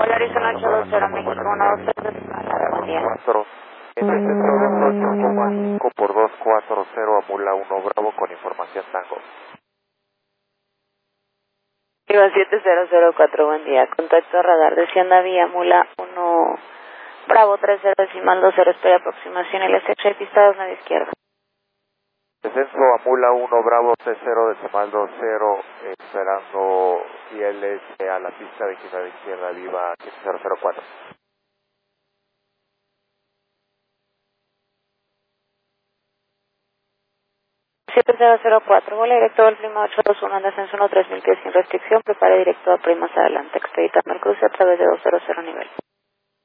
Arizona 820 México 123 buen día. 4 en el centro 28,5 por 240 a Mula 1 Bravo con información Tango. Iba 7004, buen día. Contacto radar de Hacienda Vía Mula 1 Bravo 30 decimal 20, espera aproximación LSH pista 2 medio izquierda. Descenso a Mula 1 Bravo 30 decimal 20 esperando ILS a la pista 29 izquierda viva 7004. 7004, vuelo directo al Prima 821 en descenso 13000 pies sin restricción, prepare directo a Prima más adelante, expeditando el cruce a través de 200 nivel.